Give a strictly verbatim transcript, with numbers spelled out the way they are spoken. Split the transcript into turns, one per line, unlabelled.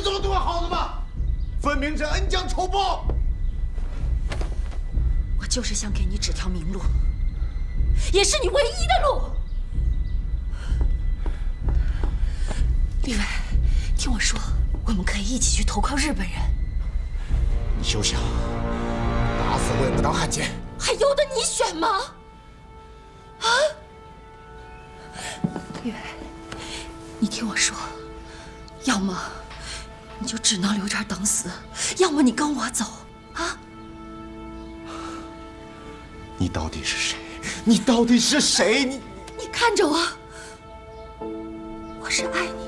怎么对我好的吗？分明是恩将仇报。
我就是想给你指条明路，也是你唯一的路。李伟，听我说，我们可以一起去投靠日本人。
你休想！打死我也不当汉奸。
还由得你选吗？啊！李伟，你听我说，要么你就只能留这儿等死，要么你跟我走，啊！
你到底是谁？你到底是谁？你
你看着我，我是爱你。